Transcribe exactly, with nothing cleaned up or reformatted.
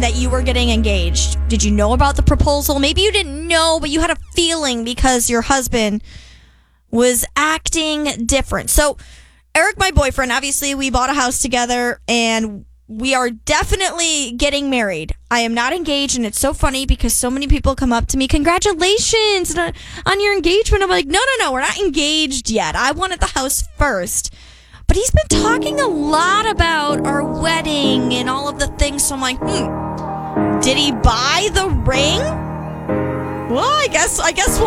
that you were getting engaged? Did you know about the proposal? Maybe you didn't know, but you had a feeling because your husband was acting different. So, Eric, my boyfriend, obviously we bought a house together and we are definitely getting married. I am not engaged, and it's so funny because so many people come up to me, congratulations on your engagement. I'm like, no, no, no, we're not engaged yet. I wanted the house first. But he's been talking a lot about our wedding and all of the things, so I'm like, hmm, did he buy the ring? Well, I guess, I guess we'll